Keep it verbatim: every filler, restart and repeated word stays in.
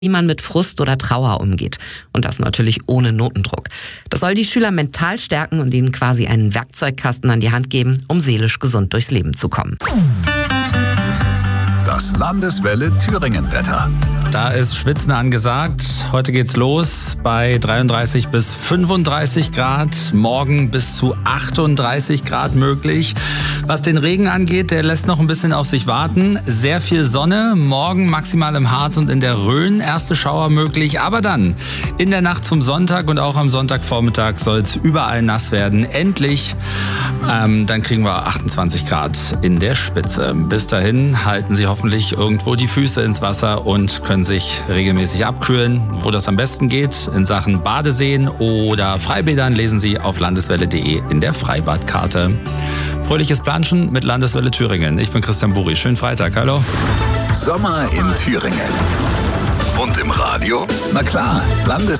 wie man mit Frust oder Trauer umgeht. Und das natürlich ohne Notendruck. Das soll die Schüler mental stärken und ihnen quasi einen Werkzeugkasten an die Hand geben, um seelisch gesund durchs Leben zu kommen. Das Landeswelle Thüringen-Wetter. Da ist Schwitzen angesagt. Heute geht's los bei dreiunddreißig bis fünfunddreißig Grad. Morgen bis zu achtunddreißig Grad möglich. Was den Regen angeht, der lässt noch ein bisschen auf sich warten. Sehr viel Sonne. Morgen maximal im Harz und in der Rhön erste Schauer möglich. Aber dann in der Nacht zum Sonntag und auch am Sonntagvormittag soll es überall nass werden. Endlich. Ähm, dann kriegen wir achtundzwanzig Grad in der Spitze. Bis dahin halten Sie hoffentlich irgendwo die Füße ins Wasser und können sich regelmäßig abkühlen. Wo das am besten geht, in Sachen Badeseen oder Freibädern, lesen Sie auf landeswelle punkt de in der Freibadkarte. Fröhliches Planschen mit Landeswelle Thüringen. Ich bin Christian Buri. Schönen Freitag. Hallo. Sommer in Thüringen. Und im Radio? Na klar, Landeswelle.